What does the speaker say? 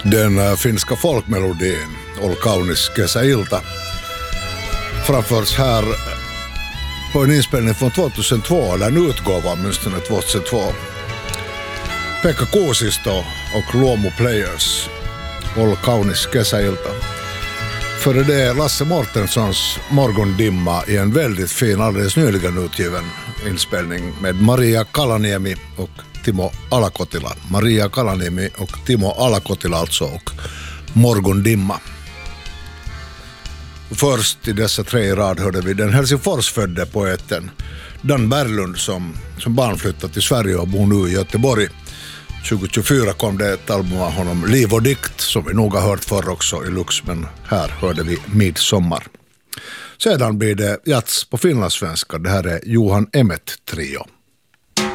Den finska folkmelodin Ol kaunis kesäilta framförs här på en inspelning från 2002, eller en utgåva åtminstone 2002. Pekka Kuusisto och Luomu Players, Ol kaunis kesäilta. Före det Lasse Mortenssons Morgondimma i en väldigt fin, alldeles nyligen utgiven inspelning med Maria Kalaniemi och Timo Alakotila. Maria Kalaniemi och Timo Alakotila alltså, och Morgondimma. Först i dessa tre i rad hörde vi den Helsingforsfödde poeten Dan Berglund som barn flyttade till Sverige och bor nu i Göteborg. 2024 kom det ett album av honom, Liv och dikt, som vi nog har hört förr också i Lux, men här hörde vi Midsommar. Sedan blir det jazz på finlandssvenska. Det här är Johan Emmet Trio.